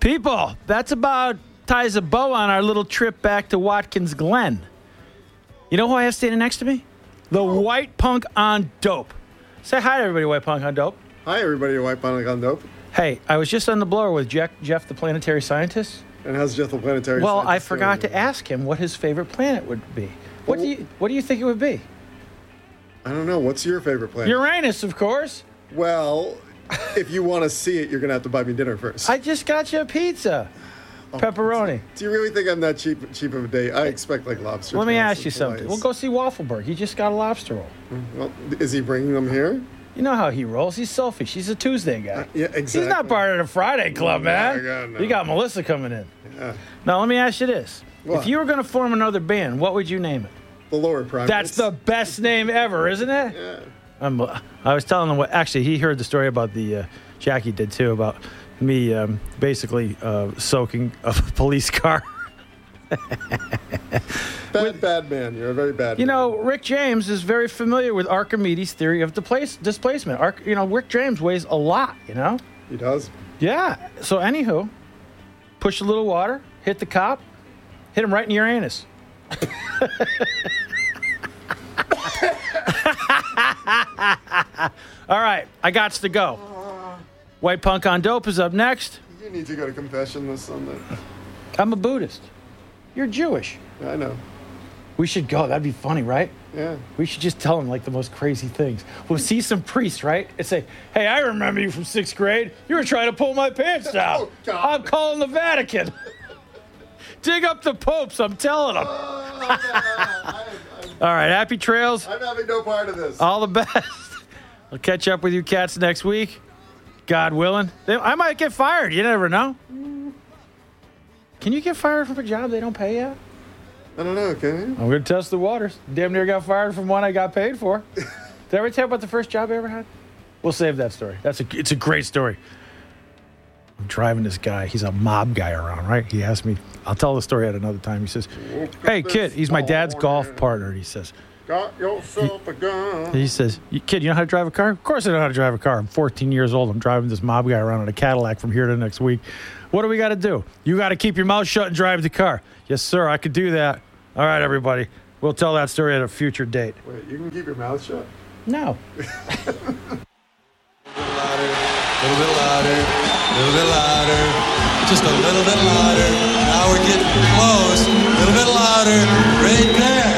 People, that's about ties a bow on our little trip back to Watkins Glen. You know who I have standing next to me? The White Punk on Dope. Say hi to everybody, White Punk on Dope. Hi, everybody, White Punk on Dope. Hey, I was just on the blower with Jeff the planetary scientist. And how's Jeff the planetary Well, scientist I forgot to ask him what his favorite planet would be. What do you think it would be? I don't know. What's your favorite planet? Uranus, of course. Well, if you want to see it, you're going to have to buy me dinner first. I just got you a pizza. Pepperoni. Do you really think I'm that cheap of a date? I expect like lobster. Let me ask you something. We'll go see Waffleberg. He just got a lobster roll. Well, is he bringing them here? You know how he rolls. He's selfish. He's a Tuesday guy. Yeah, exactly. He's not part of the Friday club, man. No. You got Melissa coming in. Yeah. Now, let me ask you this. What? If you were going to form another band, what would you name it? The Lower Primates. That's the best name ever, isn't it? Yeah. I was telling him what. Actually, he heard the story about the Jackie did too about me basically soaking a police car. Bad man. You're a very bad man. You know, Rick James is very familiar with Archimedes' theory of displacement. Rick James weighs a lot, you know? He does? Yeah. So, anywho, push a little water, hit the cop, hit him right in your anus. All right, I got to go. White Punk on Dope is up next. You need to go to confession this Sunday. I'm a Buddhist. You're Jewish. I know. We should go. That'd be funny, right? Yeah. We should just tell them like the most crazy things. We'll see some priests, right? And say, hey, I remember you from 6th grade. You were trying to pull my pants down. Oh, God. I'm calling the Vatican. Dig up the popes, I'm telling them. All right, happy trails. I'm having no part of this. All the best. I'll catch up with you cats next week. God willing. I might get fired. You never know. Can you get fired from a job they don't pay you? I don't know, can you? I'm going to test the waters. Damn near got fired from one I got paid for. Did I ever tell you about the first job I ever had? We'll save that story. It's a great story. I'm driving this guy. He's a mob guy around, right? He asked me. I'll tell the story at another time. He says, hey, kid. He's my dad's golf partner. He says, got yourself a gun. He says, kid, you know how to drive a car? Of course I know how to drive a car. I'm 14 years old. I'm driving this mob guy around in a Cadillac from here to next week. What do we got to do? You got to keep your mouth shut and drive the car. Yes, sir. I could do that. All right, everybody. We'll tell that story at a future date. Wait, you can keep your mouth shut? No. A little bit louder, just a little bit louder. Now we're getting close. A little bit louder, right there.